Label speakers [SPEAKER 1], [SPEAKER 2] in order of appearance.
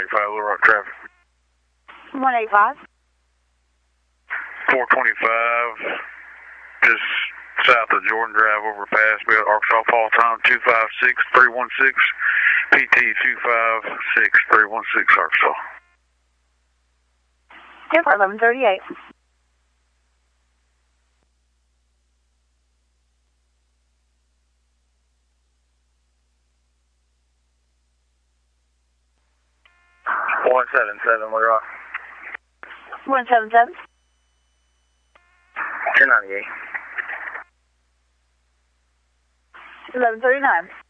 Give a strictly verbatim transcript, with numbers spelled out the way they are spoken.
[SPEAKER 1] eighty-five, Little Rock traffic.
[SPEAKER 2] one eighty-five.
[SPEAKER 1] four twenty-five, just south of Jordan Drive, overpass, we got Arkansas Fall time two five six three one six, P T two five six three one six, Arkansas.
[SPEAKER 2] ten four eleven thirty-eight.
[SPEAKER 1] one seven seven, Little Rock.
[SPEAKER 2] one seven seven.
[SPEAKER 1] ten ninety-eight.
[SPEAKER 2] eleven thirty-nine.